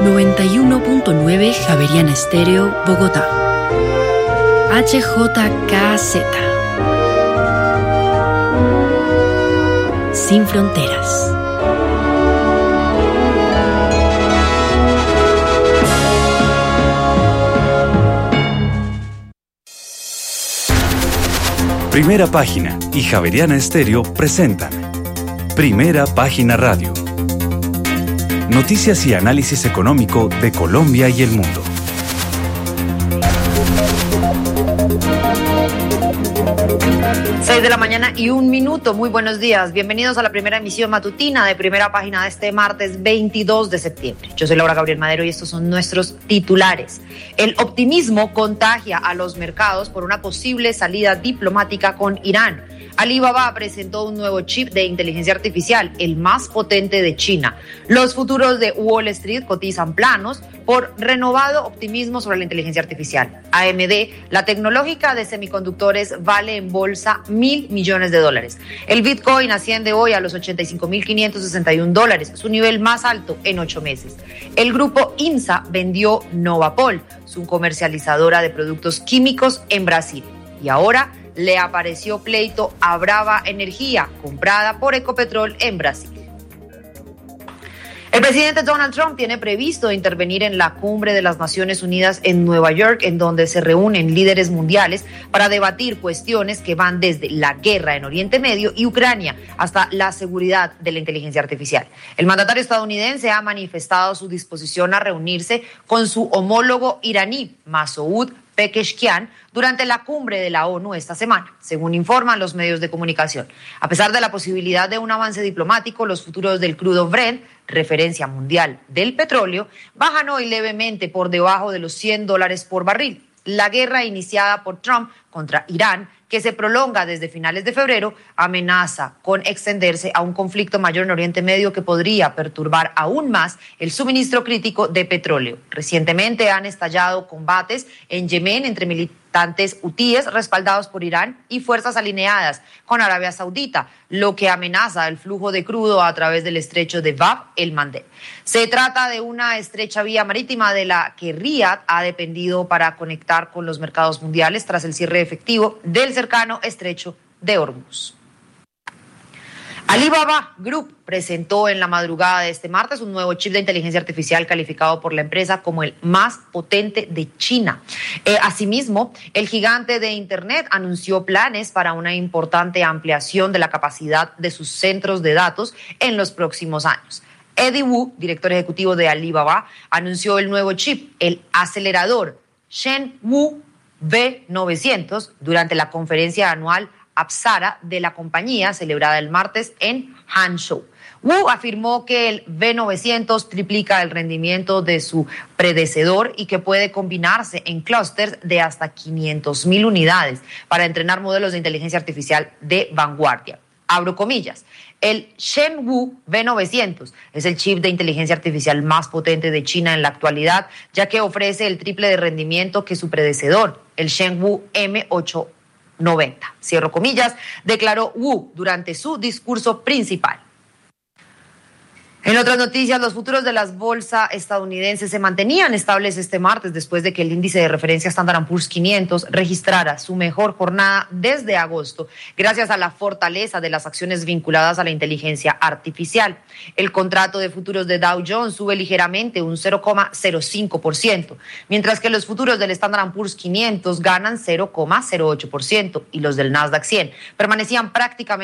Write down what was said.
91.9 Javeriana Estéreo, Bogotá. HJKZ. Sin fronteras. Primera Página y Javeriana Estéreo presentan Primera Página Radio. Noticias y análisis económico de Colombia y el mundo. De la mañana y 1 minuto. Muy buenos días. Bienvenidos a la primera emisión matutina de Primera Página de este martes 22 de septiembre. Yo soy Laura Gabriel Madero y estos son nuestros titulares. El optimismo contagia a los mercados por una posible salida diplomática con Irán. Alibaba presentó un nuevo chip de inteligencia artificial, el más potente de China. Los futuros de Wall Street cotizan planos por renovado optimismo sobre la inteligencia artificial. AMD, la tecnológica de semiconductores, vale en bolsa $1.000 millones. El Bitcoin asciende hoy a los $85.561, su nivel más alto en 8 meses. El grupo INSA vendió Novapol, su comercializadora de productos químicos en Brasil. Y ahora le apareció pleito a Brava Energía, comprada por Ecopetrol en Brasil. El presidente Donald Trump tiene previsto intervenir en la Cumbre de las Naciones Unidas en Nueva York, en donde se reúnen líderes mundiales para debatir cuestiones que van desde la guerra en Oriente Medio y Ucrania hasta la seguridad de la inteligencia artificial. El mandatario estadounidense ha manifestado su disposición a reunirse con su homólogo iraní, Masoud Pezeshkian, durante la cumbre de la ONU esta semana, según informan los medios de comunicación. A pesar de la posibilidad de un avance diplomático, los futuros del crudo Brent, referencia mundial del petróleo, bajan hoy levemente por debajo de los $100 por barril. La guerra iniciada por Trump contra Irán, que se prolonga desde finales de febrero, amenaza con extenderse a un conflicto mayor en Oriente Medio que podría perturbar aún más el suministro crítico de petróleo. Recientemente han estallado combates en Yemen entre militantes hutíes respaldados por Irán y fuerzas alineadas con Arabia Saudita, lo que amenaza el flujo de crudo a través del estrecho de Bab el-Mandeb. Se trata de una estrecha vía marítima de la que Riad ha dependido para conectar con los mercados mundiales tras el cierre efectivo del cercano estrecho de Hormuz. Alibaba Group presentó en la madrugada de este martes un nuevo chip de inteligencia artificial calificado por la empresa como el más potente de China. Asimismo, el gigante de Internet anunció planes para una importante ampliación de la capacidad de sus centros de datos en los próximos años. Eddie Wu, director ejecutivo de Alibaba, anunció el nuevo chip, el acelerador Shenwu V900, durante la conferencia anual Apsara de la compañía celebrada el martes en Hangzhou. Wu afirmó que el V900 triplica el rendimiento de su predecesor y que puede combinarse en clústeres de hasta 500,000 unidades para entrenar modelos de inteligencia artificial de vanguardia. Abro comillas. El Shenwu V900 es el chip de inteligencia artificial más potente de China en la actualidad, ya que ofrece el triple de rendimiento que su predecesor, el Shenwu M890. Cierro comillas, declaró Wu durante su discurso principal. En otras noticias, los futuros de las bolsas estadounidenses se mantenían estables este martes después de que el índice de referencia Standard & Poor's 500 registrara su mejor jornada desde agosto, gracias a la fortaleza de las acciones vinculadas a la inteligencia artificial. El contrato de futuros de Dow Jones sube ligeramente un 0,05%, mientras que los futuros del Standard & Poor's 500 ganan 0,08% y los del Nasdaq 100 permanecían prácticamente